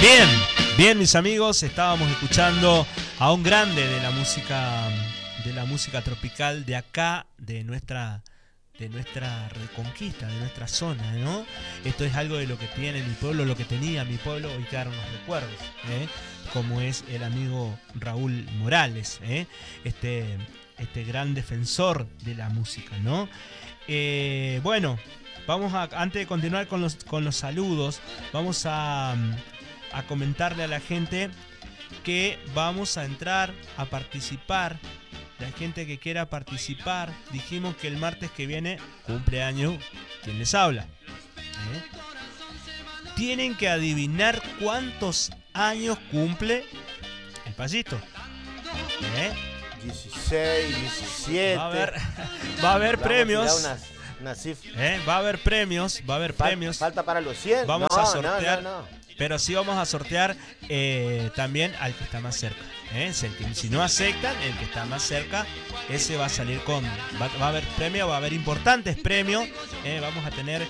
Bien, bien mis amigos, estábamos escuchando a un grande de la música tropical de acá, de nuestra reconquista, de nuestra zona, ¿no? Esto es algo de lo que tiene mi pueblo, lo que tenía mi pueblo, hoy quedaron los recuerdos, como es el amigo Raúl Morales, este gran defensor de la música, ¿no? Bueno, antes de continuar con los saludos, vamos a comentarle a la gente que vamos a entrar a participar. La gente que quiera participar, dijimos que el martes que viene cumpleaños quien les habla. Tienen que adivinar cuántos años cumple el Payito. 16, 17. Va a haber premios. Una cifra. Va a haber premios. Falta para los 100. Vamos a sortear. No. Pero sí vamos a sortear también al que está más cerca. Si no aceptan, el que está más cerca, ese va a salir con... Va a haber premio, va a haber importantes premios. Vamos a tener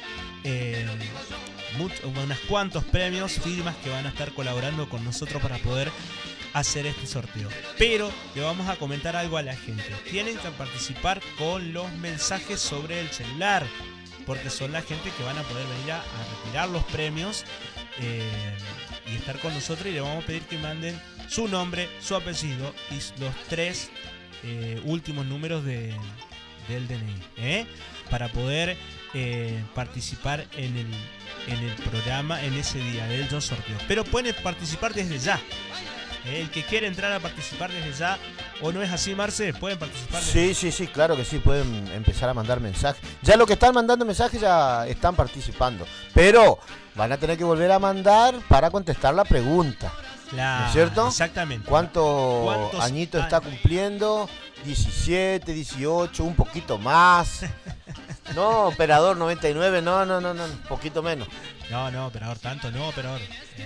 unos cuantos premios, firmas que van a estar colaborando con nosotros para poder hacer este sorteo. Pero le vamos a comentar algo a la gente. Tienen que participar con los mensajes sobre el celular, porque son la gente que van a poder venir a retirar los premios y estar con nosotros, y le vamos a pedir que manden su nombre, su apellido y los 3 últimos números del DNI, para poder participar en el programa en ese día del sorteo. Pero pueden participar desde ya. El que quiere entrar a participar desde ya, ¿o no es así, Marce? ¿Pueden participar desde ya? Sí, claro que sí, pueden empezar a mandar mensajes. Ya los que están mandando mensajes ya están participando, pero van a tener que volver a mandar para contestar la pregunta. ¿No es cierto? Exactamente. ¿Cuántos añitos está cumpliendo? 17, 18, un poquito más. No, operador 99, no, un poquito menos. No, operador, tanto no, operador.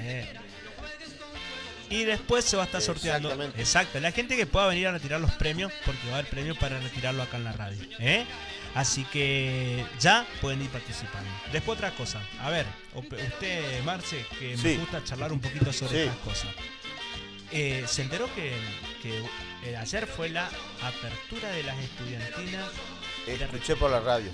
Y después se va a estar sorteando. Exacto, la gente que pueda venir a retirar los premios, porque va a haber premios para retirarlo acá en la radio. Así que ya pueden ir participando. Después otra cosa. A ver, usted, Marce, que me gusta charlar un poquito sobre estas cosas. Se enteró que ayer fue la apertura de las estudiantinas. Escuché por la radio.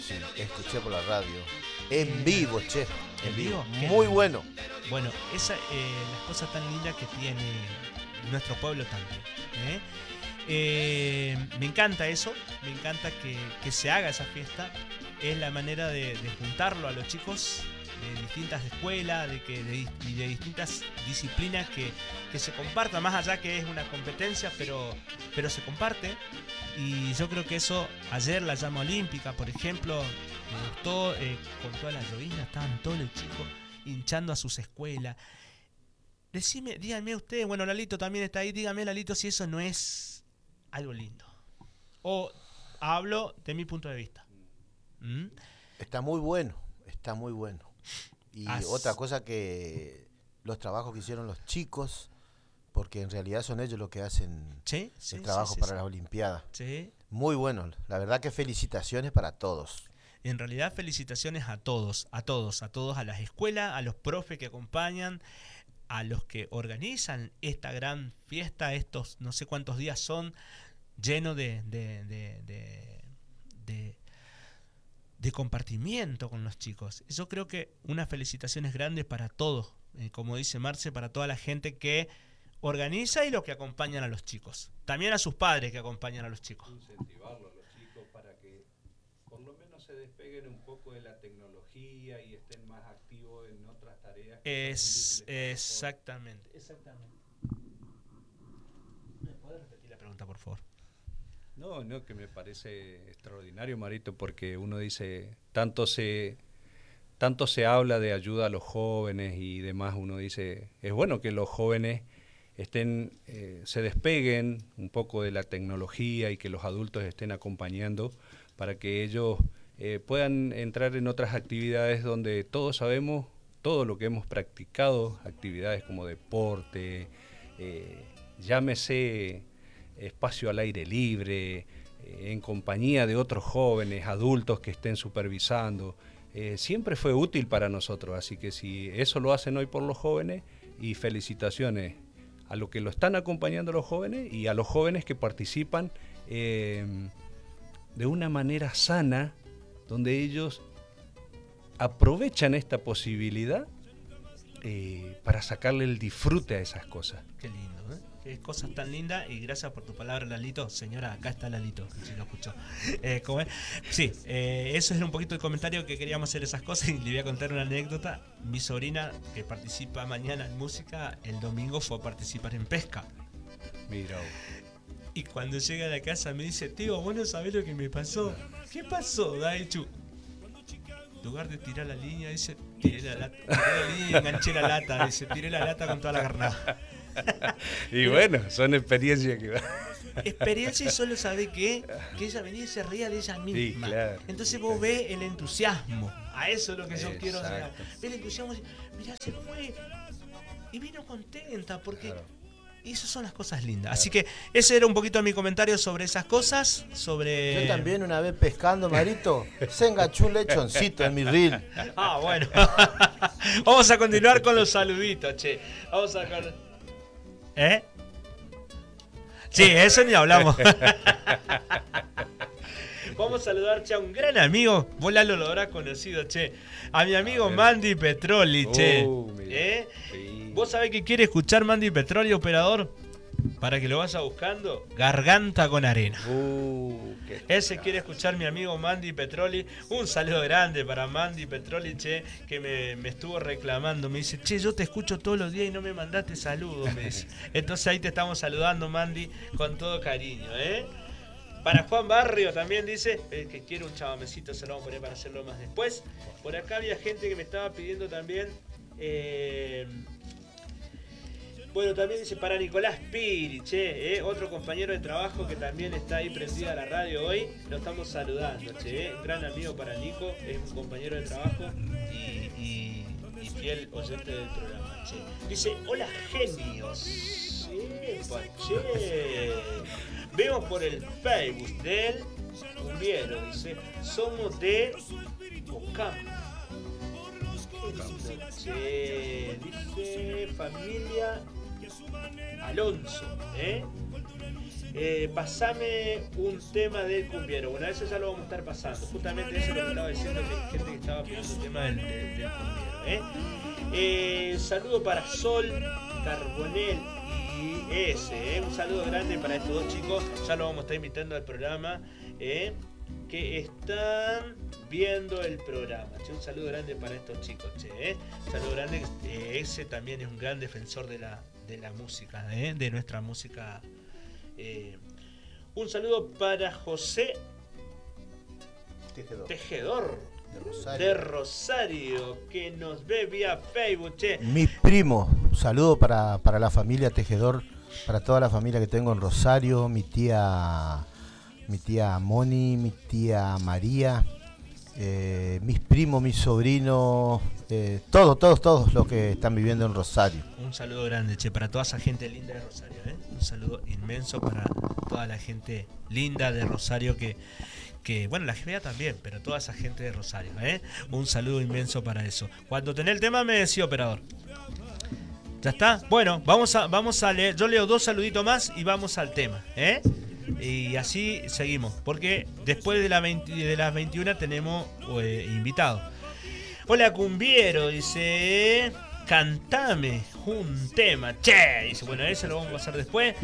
En vivo, che. ¿En vivo? Muy bueno. Bueno, esa las cosas tan lindas que tiene nuestro pueblo también. Me encanta eso, me encanta que se haga esa fiesta. Es la manera de juntarlo a los chicos de distintas escuelas, y de distintas disciplinas que se compartan, más allá que es una competencia, pero se comparte. Y yo creo que eso, ayer la llama olímpica, por ejemplo, me gustó, con toda la llovizna, estaban todos los chicos hinchando a sus escuelas. Díganme ustedes, bueno, Lalito también está ahí, díganme, Lalito, si eso no es algo lindo. O hablo de mi punto de vista. Está muy bueno. Y otra cosa, que los trabajos que hicieron los chicos, porque en realidad son ellos los que hacen el trabajo para las Olimpiadas. Sí. Muy bueno, la verdad que felicitaciones para todos. En realidad felicitaciones a todos, a las escuelas, a los profes que acompañan, a los que organizan esta gran fiesta, estos no sé cuántos días son, llenos de compartimiento con los chicos. Yo creo que unas felicitaciones grandes para todos, como dice Marce, para toda la gente que organiza y los que acompañan a los chicos. También a sus padres que acompañan a los chicos. Incentivarlo a los chicos para que por lo menos se despeguen un poco de la tecnología y estén más activos en otras tareas. Exactamente. ¿Me puedes repetir la pregunta, por favor? No, que me parece extraordinario, Marito, porque uno dice, tanto se habla de ayuda a los jóvenes y demás, uno dice, es bueno que los jóvenes se despeguen un poco de la tecnología y que los adultos estén acompañando para que ellos puedan entrar en otras actividades donde todos sabemos todo lo que hemos practicado, actividades como deporte, llámese espacio al aire libre, en compañía de otros jóvenes, adultos que estén supervisando. Siempre fue útil para nosotros, así que si eso lo hacen hoy por los jóvenes y felicitaciones a los que lo están acompañando los jóvenes y a los jóvenes que participan de una manera sana, donde ellos aprovechan esta posibilidad para sacarle el disfrute a esas cosas. Qué lindo, ¿eh? Qué cosas tan lindas, y gracias por tu palabra, Lalito. Señora, acá está Lalito, si lo escuchó. ¿Cómo es? Sí, eso es un poquito el comentario que queríamos hacer esas cosas, y le voy a contar una anécdota. Mi sobrina, que participa mañana en música, el domingo fue a participar en pesca. Mira. Y cuando llega a la casa me dice: tío, vos no sabés lo que me pasó. ¿Qué pasó, Daichu? En lugar de tirar la línea, dice, tiré la línea y enganché la lata. Dice, tiré la lata con toda la carnada. Y bueno, son experiencias que... Experiencia, y solo sabe que ella venía y se reía de ella misma. Sí, claro. Entonces vos ves el entusiasmo. A eso es lo que yo quiero hacer. Ves el entusiasmo, mirá, se fue. Y vino contenta porque... Claro. Y esas son las cosas lindas. Claro. Así que ese era un poquito mi comentario sobre esas cosas. Sobre... Yo también una vez pescando, Marito, se enganchó un lechoncito en mi reel. Ah, bueno. Vamos a continuar con los saluditos, che. Vamos a... ¿Eh? Sí, eso ni hablamos. Vamos a saludar, che, a un gran amigo. Vos Lalo lo habrás conocido, che. A mi amigo Mandy Petroli, che. Sí. ¿Vos sabés que quiere escuchar Mandy Petroli, operador? Para que lo vaya buscando. Garganta con arena. Ese quiere escuchar mi amigo Mandy Petroli. Un saludo grande para Mandy Petroli, che, que me estuvo reclamando. Me dice, che, yo te escucho todos los días y no me mandaste saludos, me dice. Entonces ahí te estamos saludando, Mandy, con todo cariño, ¿eh? Para Juan Barrio también dice que quiere un chamamecito, se lo vamos a poner para hacerlo más después. Por acá había gente que me estaba pidiendo también... Bueno, también dice para Nicolás Piri, che, otro compañero de trabajo que también está ahí prendido a la radio hoy. Lo estamos saludando, che, un gran amigo para Nico, es un compañero de trabajo y fiel oyente del programa, che. Dice, hola genios. Che. Vemos por el Facebook del Cumbiero, dice, somos de Ocampo. Che, dice familia Alonso, pasame un tema del Cumbiero. Bueno, eso ya lo vamos a estar pasando. Justamente eso es lo que estaba diciendo, que hay gente que estaba pidiendo el tema del Cumbiero. Saludo para Sol, Carbonel y ese. Un saludo grande para estos dos chicos. Ya lo vamos a estar invitando al programa. Que están viendo el programa. Che, un saludo grande para estos chicos, che. Un saludo grande. Ese también es un gran defensor de la música, de nuestra música. Un saludo para José Tejedor de Rosario, que nos ve vía Facebook, che. Mi primo, un saludo para la familia Tejedor, para toda la familia que tengo en Rosario, mi tía Moni, mi tía María, mis primos, mis sobrinos, todos los que están viviendo en Rosario. Un saludo grande, che, para toda esa gente linda de Rosario, un saludo inmenso para toda la gente linda de Rosario que bueno, la GBA también, pero toda esa gente de Rosario, un saludo inmenso para eso. Cuando tenés el tema me decía, operador. ¿Ya está? Bueno, vamos a leer, yo leo 2 saluditos más y vamos al tema, Y así seguimos, porque después de las 21 tenemos invitados. Hola Cumbiero, dice, cantame un tema, che, dice, bueno, ese lo vamos a pasar después.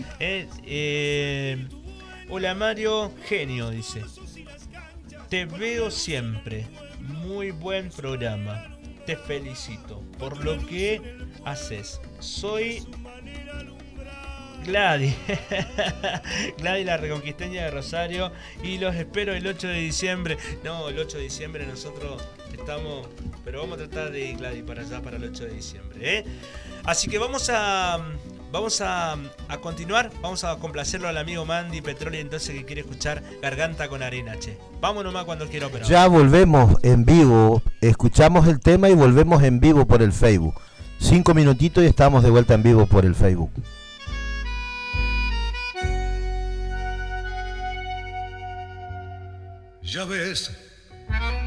Hola Mario, genio, dice, te veo siempre, muy buen programa, te felicito por lo que haces, soy... Gladys, la reconquisteña de Rosario, y los espero el 8 de diciembre. No, el 8 de diciembre nosotros estamos, pero vamos a tratar de ir, Gladys, para allá, para el 8 de diciembre, Así que vamos a continuar, vamos a complacerlo al amigo Mandy Petroli, entonces, que quiere escuchar Garganta con Arena, che. Vamos nomás cuando quiera, operar. Ya volvemos en vivo, escuchamos el tema y volvemos en vivo por el Facebook. 5 minutitos y estamos de vuelta en vivo por el Facebook. Ya ves,